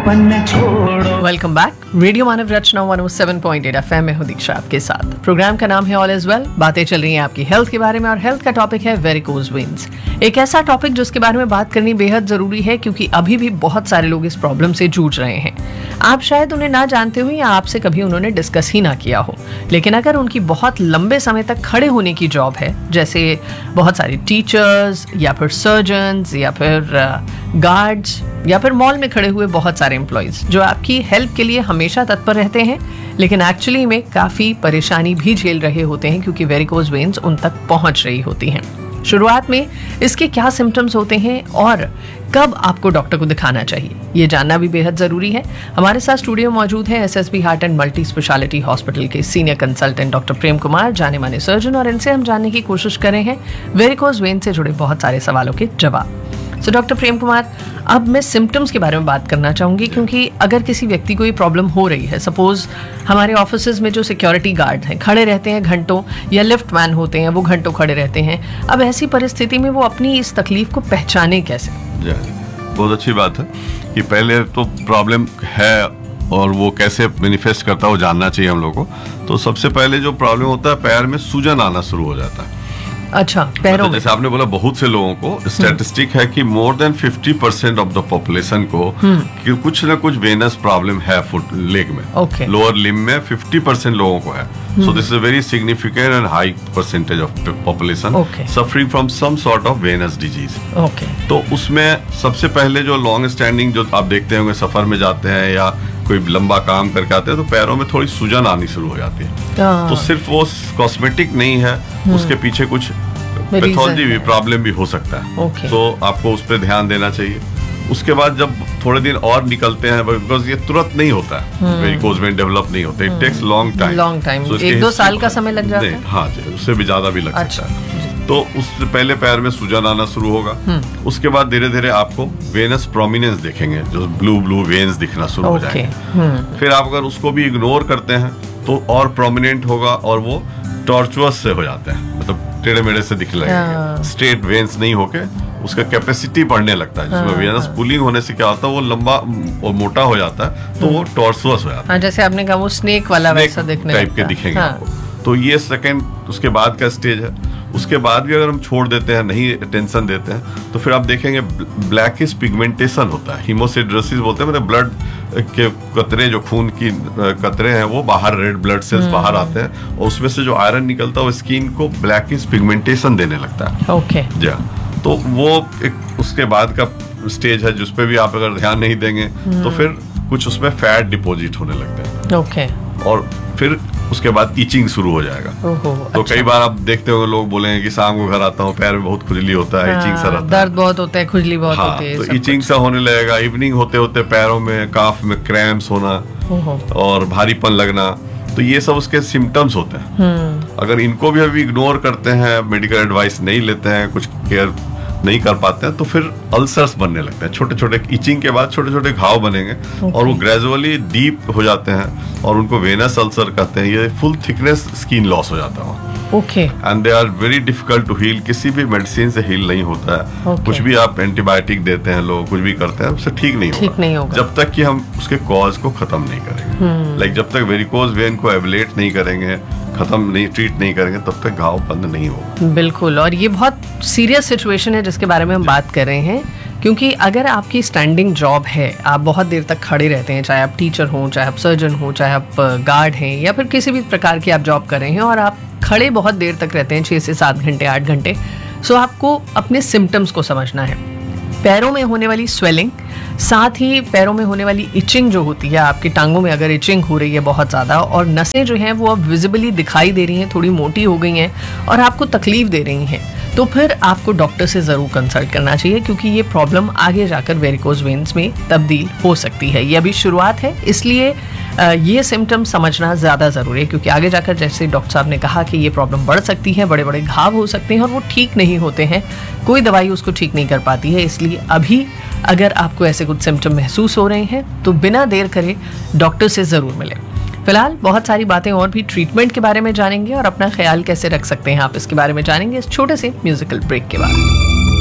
Welcome back. Radio मानव रचना 107.8 FM में हूं दीक्षा आपके साथ। प्रोग्राम का नाम है ऑल इज वेल। बातें चल रही हैं आपकी हेल्थ के बारे में और हेल्थ का टॉपिक है वेरिकोज वेन्स। एक ऐसा टॉपिक जिसके बारे में बात करनी बेहद जरूरी है क्योंकि अभी भी बहुत सारे लोग इस प्रॉब्लम से जूझ रहे हैं। आप शायद उन्हें ना जानते हो या आपसे कभी उन्होंने डिस्कस ही ना किया हो, लेकिन अगर उनकी बहुत लंबे समय तक खड़े होने की जॉब है, जैसे बहुत सारे टीचर्स या फिर सर्जन्स या फिर गार्ड्स या फिर मॉल में खड़े हुए बहुत सारे एम्प्लॉयज जो आपकी हेल्प के लिए हमेशा तत्पर रहते हैं, लेकिन एक्चुअली में काफ़ी परेशानी भी झेल रहे होते हैं क्योंकि वेरिकोज वेन्स उन तक पहुंच रही होती हैं। शुरुआत में इसके क्या सिम्टम्स होते हैं और कब आपको डॉक्टर को दिखाना चाहिए, ये जानना भी बेहद ज़रूरी है। हमारे साथ स्टूडियो मौजूद है SSB heart and multi speciality hospital के senior consultant doctor Prem Kumar, जाने माने सर्जन, और इनसे हम जानने की कोशिश कर रहे हैं वेरिकोज वेन से जुड़े बहुत सारे सवालों के जवाब। सो डॉक्टर प्रेम कुमार, अब मैं सिम्टम्स के बारे में बात करना चाहूँगी क्योंकि अगर किसी व्यक्ति को ये प्रॉब्लम हो रही है, सपोज हमारे ऑफिस में जो सिक्योरिटी गार्ड हैं खड़े रहते हैं घंटों, या लिफ्ट मैन होते हैं वो घंटों खड़े रहते हैं, अब ऐसी परिस्थिति में वो अपनी इस तकलीफ को पहचाने कैसे? बहुत अच्छी बात है कि पहले तो प्रॉब्लम है और वो कैसे मैनिफेस्ट करता है वो जानना चाहिए हम लोग को। तो सबसे पहले जो प्रॉब्लम होता है, पैर में सूजन आना शुरू हो जाता है। अच्छा, पैरों में? जैसे आपने बोला, बहुत से लोगों को स्टैटिस्टिक है कि more than 50% of the population को कि कुछ ना कुछ वेनस प्रॉब्लम है फुट लेग में, लोअर लिम्ब में 50% लोगों को है। So this is a very significant and high percentage of population suffering from some sort of Venus disease. तो उसमें सबसे पहले जो लॉन्ग स्टैंडिंग जो आप देखते होंगे, सफर में जाते हैं या कोई लंबा काम करके आते हैं तो पैरों में थोड़ी सूजन आनी शुरू हो जाती है। तो सिर्फ वो कॉस्मेटिक नहीं है, उसके पीछे कुछ पैथोलॉजी भी प्रॉब्लम भी हो सकता है। तो आपको उस पर ध्यान देना चाहिए। उसके बाद जब थोड़े दिन और निकलते हैं, बिकॉज ये तुरंत नहीं होता है, वेरिकोज वेन डेवलप नहीं होता, इट टेक्स लॉन्ग टाइम। 1-2 साल का समय लग जाता है। हाँ जी, उससे भी ज्यादा भी लग सकता है। तो उससे पहले पैर में सूजन आना शुरू होगा। उसके बाद धीरे धीरे आपको वेनस प्रोमिनेंस देखेंगे, जो ब्लू वेन्स दिखना शुरू हो जाएंगे। फिर आप अगर उसको भी इग्नोर करते हैं तो और प्रोमिनेंट होगा और वो टॉर्चुअस से हो जाते हैं, मतलब टेढ़े मेढ़े से दिखने लगेंगे। स्ट्रेट वेन्स नहीं होके उसका कैपेसिटी बढ़ने लगता है, जिसमें वेनस पुलिंग होने से क्या होता है, वो लंबा और मोटा हो जाता है, तो वो टॉर्चुअस हो जाता है। जैसे आपने कहा वो स्नेक वाला वैसा दिखने टाइप के दिखेंगे आपको। तो ये सेकंड उसके बाद का स्टेज है। उसके बाद भी अगर हम छोड़ देते हैं, नहीं अटेंशन देते हैं, तो फिर आप देखेंगे ब्लैकिश पिगमेंटेशन होता है, हीमोसिड्रोसिस बोलते हैं, मतलब ब्लड के कतरे, जो खून की कतरे हैं वो बाहर, रेड ब्लड सेल्स बाहर आते हैं और उसमें से जो आयरन निकलता है वो स्किन को ब्लैकिश पिगमेंटेशन देने लगता है। जी, तो वो एक उसके बाद का स्टेज है जिस पे भी आप अगर ध्यान नहीं देंगे तो फिर कुछ उसमें फैट डिपॉजिट होने लगते हैं। और फिर उसके बाद इचिंग शुरू हो जाएगा। तो कई बार आप देखते हो लोग बोलेंगे कि शाम को घर आता हूँ, पैर में बहुत खुजली होता है, इचिंग सा रहता है, दर्द बहुत होता है, खुजली बहुत होती है, तो इचिंग सा होने लगेगा। इवनिंग होते होते पैरों में, काफ में क्रैम्प्स होना और भारीपन लगना, तो ये सब उसके सिम्टम्स होते हैं। अगर इनको भी अभी इग्नोर करते हैं, मेडिकल एडवाइस नहीं लेते हैं, कुछ केयर नहीं कर पाते हैं, तो फिर अल्सर्स बनने लगते हैं। छोटे छोटे इचिंग के बाद छोटे छोटे घाव बनेंगे और वो ग्रेजुअली डीप हो जाते हैं और उनको वेनस अल्सर कहते हैं। ये फुल थिकनेस स्किन लॉस हो जाता है। And they are very difficult to heal. किसी भी मेडिसिन से हील नहीं होता है। कुछ भी आप एंटीबायोटिक देते हैं, लोग कुछ भी करते हैं, उससे ठीक नहीं होगा जब तक कि हम उसके कॉज को खत्म नहीं करेंगे। लाइक जब तक वेरिकोज वेन को एबलेट नहीं करेंगे, खत्म नहीं, ट्रीट नहीं करेंगे, तब तक घाव बंद नहीं होगा। बिल्कुल, और ये बहुत सीरियस सिचुएशन है जिसके बारे में हम बात कर रहे हैं, क्योंकि अगर आपकी स्टैंडिंग जॉब है, आप बहुत देर तक खड़े रहते हैं, चाहे आप टीचर हों, चाहे आप सर्जन हों, चाहे आप गार्ड हैं, या फिर किसी भी प्रकार की आप जॉब कर रहे हैं और आप खड़े बहुत देर तक रहते हैं, 6 से 7 घंटे, 8 घंटे, सो आपको अपने सिम्टम्स को समझना है। पैरों में होने वाली स्वेलिंग, साथ ही पैरों में होने वाली इचिंग जो होती है, आपकी टांगों में अगर इचिंग हो रही है बहुत ज़्यादा और नसें जो हैं वो अब विजिबली दिखाई दे रही हैं, थोड़ी मोटी हो गई हैं और आपको तकलीफ दे रही हैं, तो फिर आपको डॉक्टर से ज़रूर कंसल्ट करना चाहिए, क्योंकि ये प्रॉब्लम आगे जाकर वेरिकोज वेन्स में तब्दील हो सकती है। ये अभी शुरुआत है, इसलिए ये सिम्टम समझना ज़्यादा ज़रूरी है, क्योंकि आगे जाकर जैसे डॉक्टर साहब ने कहा कि ये प्रॉब्लम बढ़ सकती है, बड़े बड़े घाव हो सकते हैं और वो ठीक नहीं होते हैं, कोई दवाई उसको ठीक नहीं कर पाती है। इसलिए अभी अगर आपको ऐसे कुछ सिम्टम महसूस हो रहे हैं तो बिना देर करे डॉक्टर से ज़रूर मिलें। फिलहाल बहुत सारी बातें और भी ट्रीटमेंट के बारे में जानेंगे और अपना ख्याल कैसे रख सकते हैं आप, इसके बारे में जानेंगे इस छोटे से म्यूजिकल ब्रेक के बाद।